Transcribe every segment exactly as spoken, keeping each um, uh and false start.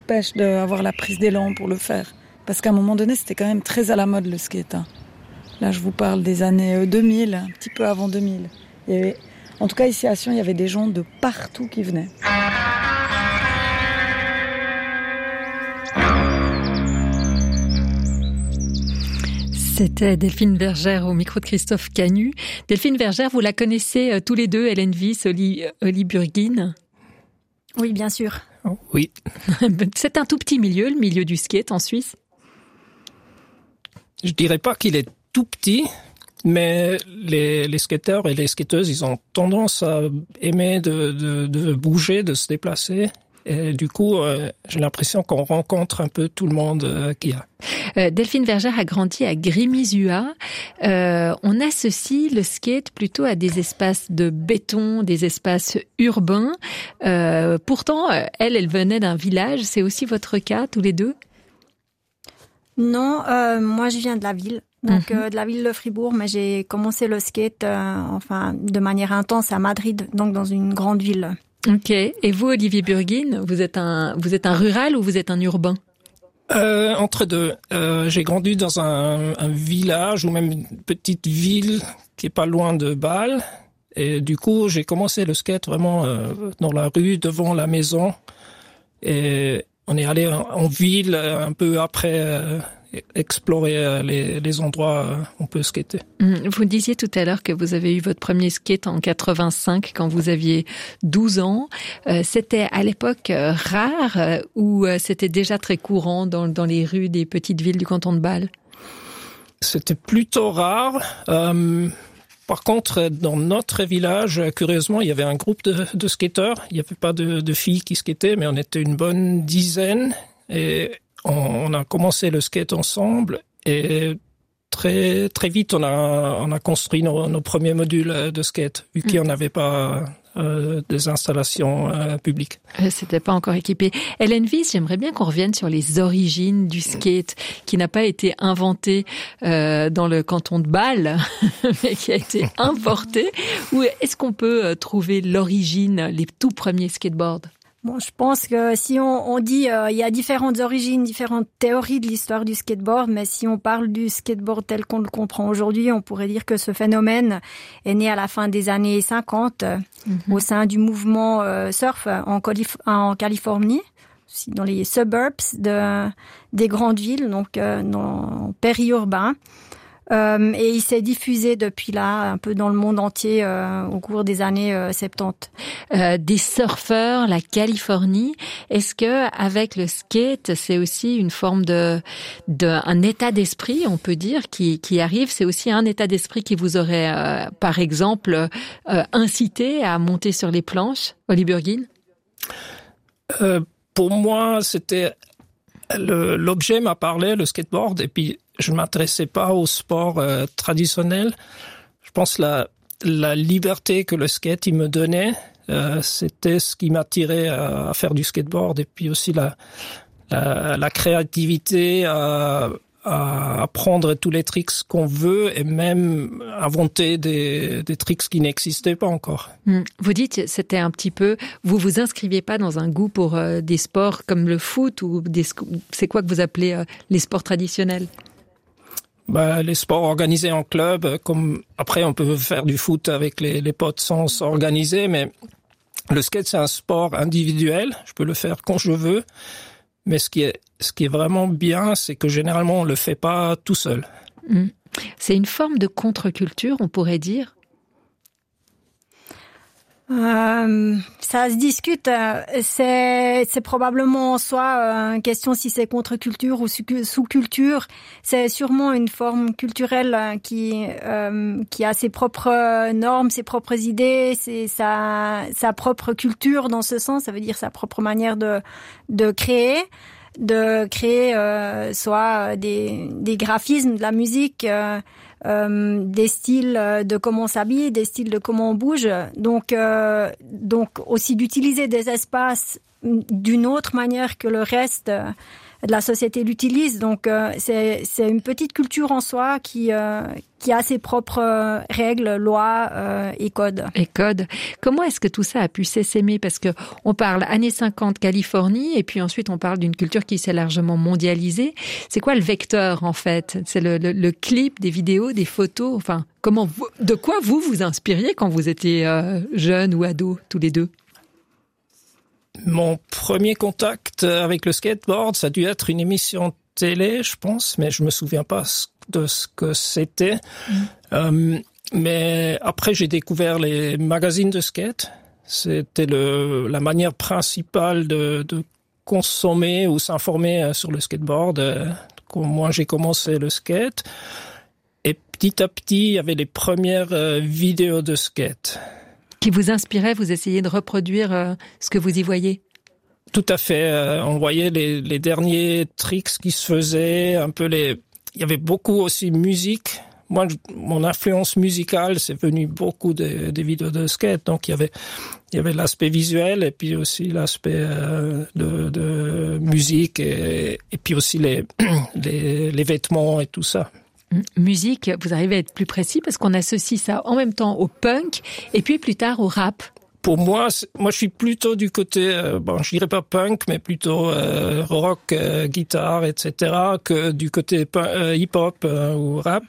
dépêche d'avoir la prise d'élan pour le faire. Parce qu'à un moment donné, c'était quand même très à la mode le skate. Hein. Là, je vous parle des années deux mille, un petit peu avant deux mille. Il y avait, en tout cas, ici à Sion, il y avait des gens de partout qui venaient. C'était Delphine Bergère au micro de Christophe Canu. Delphine Bergère, vous la connaissez euh, tous les deux, Hélène Wyss, Oli, Oli Burgin? Oui, bien sûr. Oh, oui. C'est un tout petit milieu, le milieu du skate en Suisse. Je dirais pas qu'il est tout petit, mais les, les skateurs et les skateuses, ils ont tendance à aimer de, de, de bouger, de se déplacer. Et du coup, euh, j'ai l'impression qu'on rencontre un peu tout le monde euh, qu'il y a. Euh, Delphine Bergère a grandi à Grimizua. Euh, on associe le skate plutôt à des espaces de béton, des espaces urbains. Euh, pourtant, elle, elle venait d'un village. C'est aussi votre cas, tous les deux? Non, euh, moi je viens de la ville. Donc Mm-hmm. euh, de la ville de Fribourg, mais j'ai commencé le skate euh, enfin de manière intense à Madrid, donc dans une grande ville. Ok. Et vous, Olivier Burgin, vous êtes un, vous êtes un rural ou vous êtes un urbain? Euh, entre deux. Euh, j'ai grandi dans un, un village ou même une petite ville qui est pas loin de Bâle. Et du coup, j'ai commencé le skate vraiment euh, dans la rue, devant la maison. Et on est allé en, en ville un peu après euh, explorer les, les endroits où on peut skater. Vous disiez tout à l'heure que vous avez eu votre premier skate en quatre-vingt-cinq quand vous aviez douze ans. Euh, c'était à l'époque euh, rare euh, ou euh, c'était déjà très courant dans, dans les rues des petites villes du canton de Bâle? C'était plutôt rare. Euh, par contre, dans notre village, curieusement, il y avait un groupe de, de skateurs. Il n'y avait pas de, de filles qui skataient, mais on était une bonne dizaine. Et on a commencé le skate ensemble et très très vite on a on a construit nos, nos premiers modules de skate vu qu'il n'y en avait pas euh, des installations euh, publiques. C'était pas encore équipé. Hélène Wyss, j'aimerais bien qu'on revienne sur les origines du skate qui n'a pas été inventé euh, dans le canton de Bâle mais qui a été importé. Où est-ce qu'on peut trouver l'origine, les tout premiers skateboards? Bon, je pense que si on, on dit euh, il y a différentes origines, différentes théories de l'histoire du skateboard, mais si on parle du skateboard tel qu'on le comprend aujourd'hui, on pourrait dire que ce phénomène est né à la fin des années cinquante mm-hmm. au sein du mouvement euh, surf en, Calif- en Californie, dans les suburbs de, des grandes villes, donc euh, dans périurbain. Euh, et il s'est diffusé depuis là un peu dans le monde entier euh, au cours des années euh, soixante-dix. Euh, des surfeurs, la Californie. Est-ce que avec le skate, c'est aussi une forme de, de un état d'esprit, on peut dire, qui, qui arrive? C'est aussi un état d'esprit qui vous aurait, euh, par exemple, euh, incité à monter sur les planches, Oli Burgin? euh, Pour moi, c'était le, l'objet m'a parlé, le skateboard, et puis je ne m'intéressais pas au sport euh, traditionnel. Je pense la la liberté que le skate il me donnait, euh, c'était ce qui m'attirait à, à faire du skateboard, et puis aussi la la, la créativité à, à apprendre tous les tricks qu'on veut et même inventer des des tricks qui n'existaient pas encore. Vous dites c'était un petit peu, vous vous inscriviez pas dans un goût pour euh, des sports comme le foot ou des, c'est quoi que vous appelez euh, les sports traditionnels? Bah, les sports organisés en club, comme après on peut faire du foot avec les, les potes sans s'organiser, mais le skate c'est un sport individuel, je peux le faire quand je veux, mais ce qui est, ce qui est vraiment bien, c'est que généralement on le fait pas tout seul. Mmh. C'est une forme de contre-culture, on pourrait dire? Euh, ça se discute. C'est, c'est probablement soit une question si c'est contre-culture ou sous-culture. C'est sûrement une forme culturelle qui euh, qui a ses propres normes, ses propres idées, c'est sa sa propre culture dans ce sens. Ça veut dire sa propre manière de de créer, de créer euh, soit des des graphismes, de la musique. Euh, Euh, des styles de comment on s'habille, des styles de comment on bouge, donc euh, donc aussi d'utiliser des espaces d'une autre manière que le reste de la société l'utilise. Donc euh, c'est c'est une petite culture en soi qui euh, qui a ses propres règles, lois euh, et codes. Et codes. Comment est-ce que tout ça a pu s'essaimer? Parce que on parle années cinquante Californie et puis ensuite on parle d'une culture qui s'est largement mondialisée. C'est quoi le vecteur en fait? C'est le, le, le clip, des vidéos, des photos. Enfin, comment vous, de quoi vous vous inspiriez quand vous étiez euh, jeune ou ado tous les deux? Mon premier contact avec le skateboard, ça a dû être une émission télé, je pense, mais je me souviens pas de ce que c'était. Mmh. Euh, mais après, j'ai découvert les magazines de skate. C'était le, la manière principale de, de consommer ou s'informer sur le skateboard. Moi, j'ai commencé le skate. Et petit à petit, il y avait les premières vidéos de skate. Qui vous inspiraient, vous essayez de reproduire euh, ce que vous y voyez? Tout à fait. Euh, on voyait les, les derniers tricks qui se faisaient, un peu les. Il y avait beaucoup aussi musique. Moi, mon influence musicale, c'est venu beaucoup des, des vidéos de skate. Donc il y avait, il y avait l'aspect visuel et puis aussi l'aspect euh, de, de musique et, et puis aussi les, les, les vêtements et tout ça. Musique, vous arrivez à être plus précis parce qu'on associe ça en même temps au punk et puis plus tard au rap. Pour moi, moi je suis plutôt du côté, euh, bon, je dirais pas punk, mais plutôt euh, rock, euh, guitare, et cetera, que du côté euh, hip-hop euh, ou rap.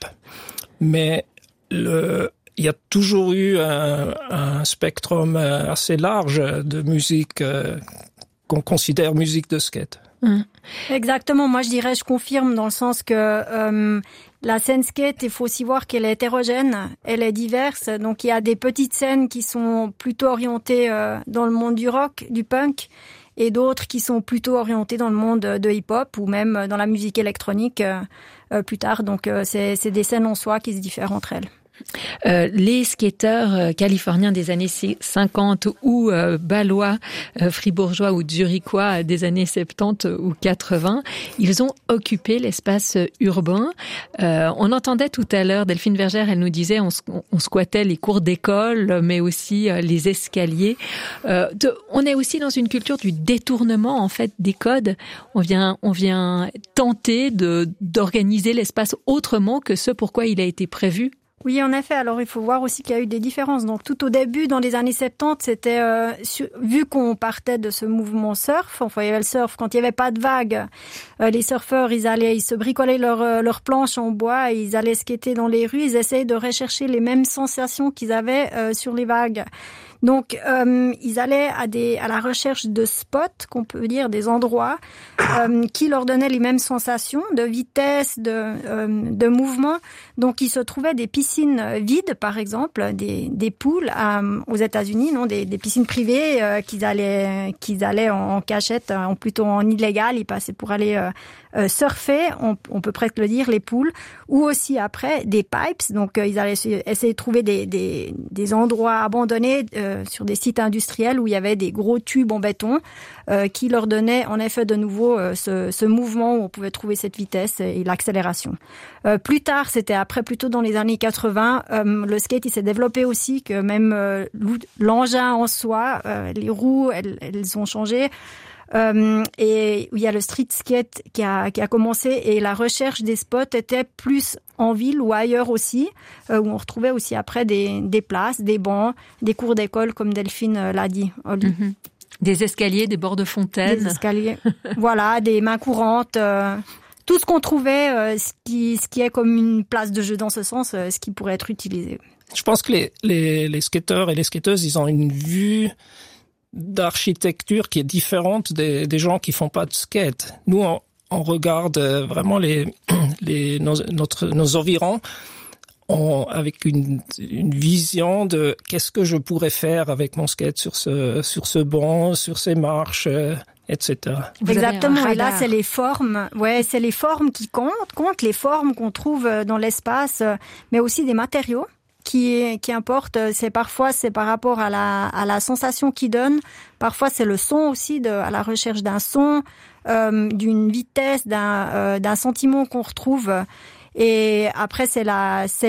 Mais le, il y a toujours eu un, un spectrum assez large de musique euh, qu'on considère musique de skate. Mmh. Exactement. Moi, je dirais, je confirme dans le sens que euh, la scène skate, il faut aussi voir qu'elle est hétérogène, elle est diverse. Donc, il y a des petites scènes qui sont plutôt orientées euh, dans le monde du rock, du punk, et d'autres qui sont plutôt orientées dans le monde de hip-hop ou même dans la musique électronique euh, euh, plus tard. Donc, euh, c'est, c'est des scènes en soi qui se diffèrent entre elles. Euh, les skateurs euh, californiens des années cinquante ou euh, balois, euh, fribourgeois ou zurichois des années soixante-dix ou quatre-vingts, ils ont occupé l'espace urbain. Euh, on entendait tout à l'heure, Delphine Vergère, elle nous disait on, on squattait les cours d'école, mais aussi euh, les escaliers. Euh, de, on est aussi dans une culture du détournement en fait des codes. On vient, on vient tenter de d'organiser l'espace autrement que ce pourquoi il a été prévu. Oui, en effet. Alors, il faut voir aussi qu'il y a eu des différences. Donc, tout au début, dans les années soixante-dix, c'était euh, su, vu qu'on partait de ce mouvement surf, enfin, il y avait le surf, quand il n'y avait pas de vagues, euh, les surfeurs, ils allaient, ils se bricolaient leur euh, leur planche en bois, et ils allaient skater dans les rues, ils essayaient de rechercher les mêmes sensations qu'ils avaient euh, sur les vagues. Donc, euh, ils allaient à des à la recherche de spots, qu'on peut dire des endroits, euh, qui leur donnaient les mêmes sensations de vitesse, de euh, de mouvement. Donc, ils se trouvaient des piscines vides, par exemple, des des pools euh, aux États-Unis, non, des des piscines privées euh, qu'ils allaient qu'ils allaient en, en cachette, en plutôt en illégal. Ils passaient pour aller euh, euh, surfer, on, on peut presque le dire, les pools, ou aussi après des pipes. Donc, euh, ils allaient essayer de trouver des des des endroits abandonnés. Euh, sur des sites industriels où il y avait des gros tubes en béton euh, qui leur donnaient en effet de nouveau euh, ce, ce mouvement où on pouvait trouver cette vitesse et l'accélération. Euh, plus tard, c'était après plutôt dans les années quatre-vingts, euh, le skate il s'est développé aussi, que même euh, l'engin en soi, euh, les roues, elles, elles ont changé. Euh, et il y a le street skate qui a, qui a commencé, et la recherche des spots était plus en ville ou ailleurs aussi, euh, où on retrouvait aussi après des, des places, des bancs, des cours d'école, comme Delphine euh, l'a dit. Mm-hmm. Des escaliers, des bords de fontaine. Des escaliers, voilà, des mains courantes, euh, tout ce qu'on trouvait, euh, ce qui, ce qui est comme une place de jeu dans ce sens, euh, ce qui pourrait être utilisé. Je pense que les, les, les skateurs et les skateuses, ils ont une vue d'architecture qui est différente des, des gens qui font pas de skate. Nous, on, on regarde vraiment les, les, nos, notre, nos environs on, avec une, une vision de qu'est-ce que je pourrais faire avec mon skate sur ce, sur ce banc, sur ces marches, euh, et cetera. Exactement. Et là, c'est les formes. Ouais, c'est les formes qui comptent, comptent les formes qu'on trouve dans l'espace, mais aussi des matériaux. Qui, qui importe, c'est parfois c'est par rapport à la à la sensation qu'il donne, parfois c'est le son aussi, de à la recherche d'un son, euh, d'une vitesse, d'un euh, d'un sentiment qu'on retrouve, et après c'est la c'est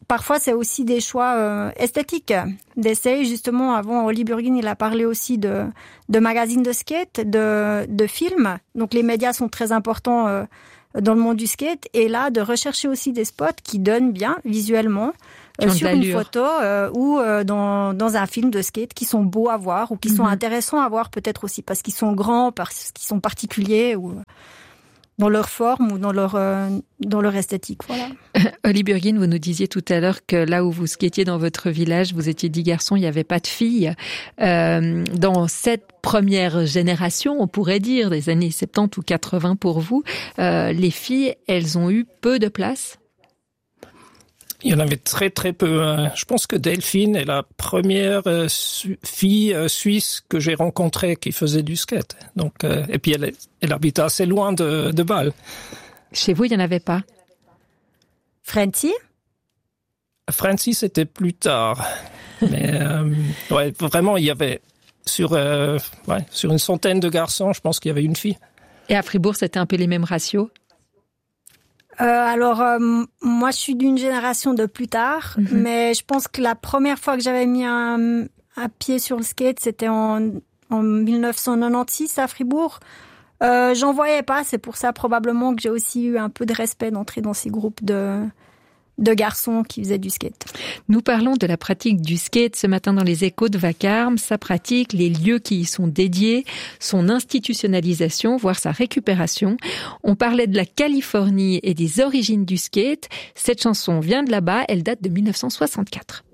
parfois, c'est aussi des choix euh, esthétiques, d'essayer justement. Avant, Oli Burgin, il a parlé aussi de, de magazines de skate, de, de films. Donc, les médias sont très importants euh, dans le monde du skate. Et là, de rechercher aussi des spots qui donnent bien visuellement euh, sur une photo euh, ou euh, dans, dans un film de skate, qui sont beaux à voir ou qui mm-hmm. sont intéressants à voir peut-être aussi parce qu'ils sont grands, parce qu'ils sont particuliers ou dans leur forme ou dans leur euh, dans leur esthétique, voilà. Oli Burgin, vous nous disiez tout à l'heure que là où vous skatiez dans votre village, vous étiez dix garçons, il n'y avait pas de filles. Euh, dans cette première génération, on pourrait dire, des années soixante-dix ou quatre-vingts pour vous, euh, les filles, elles ont eu peu de place? Il y en avait très très peu. Je pense que Delphine est la première fille suisse que j'ai rencontrée qui faisait du skate. Donc, et puis elle, elle habitait assez loin de, de Bâle. Chez vous, il n'y en avait pas? Francie? Francie, c'était plus tard. Mais euh, ouais, vraiment, il y avait sur, euh, ouais, sur une centaine de garçons, je pense qu'il y avait une fille. Et à Fribourg, c'était un peu les mêmes ratios? Euh, alors, euh, moi, je suis d'une génération de plus tard, mm-hmm. mais je pense que la première fois que j'avais mis un, un pied sur le skate, c'était en, en dix-neuf cent quatre-vingt-seize à Fribourg. Euh, j'en voyais pas, c'est pour ça probablement que j'ai aussi eu un peu de respect d'entrer dans ces groupes de, de garçons qui faisaient du skate. Nous parlons de la pratique du skate ce matin dans les Échos de Vacarme, sa pratique, les lieux qui y sont dédiés, son institutionnalisation, voire sa récupération. On parlait de la Californie et des origines du skate. Cette chanson vient de là-bas, elle date de dix-neuf cent soixante-quatre.